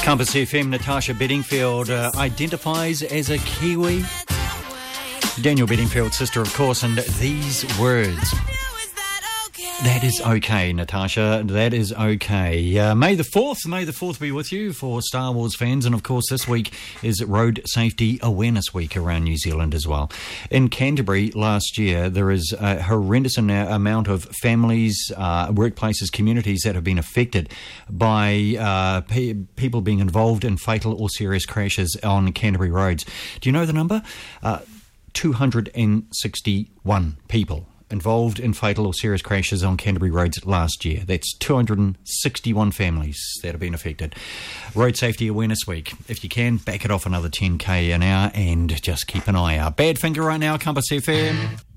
Compass FM, Natasha Bedingfield identifies as a Kiwi. Daniel Bedingfield's sister, of course, and these words. That is okay, Natasha. That is okay. May the 4th be with you for Star Wars fans. And, of course, this week is Road Safety Awareness Week around New Zealand as well. In Canterbury last year, there is a horrendous amount of families, workplaces, communities that have been affected by people being involved in fatal or serious crashes on Canterbury roads. Do you know the number? 261 people involved in fatal or serious crashes on Canterbury roads last year. That's 261 families that have been affected. Road Safety Awareness Week. If you can, back it off another 10k an hour and just keep an eye out. Badfinger right now, Compass FM.